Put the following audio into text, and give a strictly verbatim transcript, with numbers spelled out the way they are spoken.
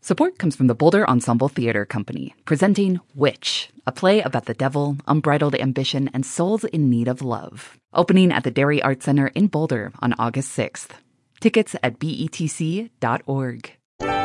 Support comes from the Boulder Ensemble Theater Company, presenting Witch, a play about the devil, unbridled ambition, and souls in need of love. Opening at the Dairy Arts Center in Boulder on August sixth. Tickets at B E T C dot org.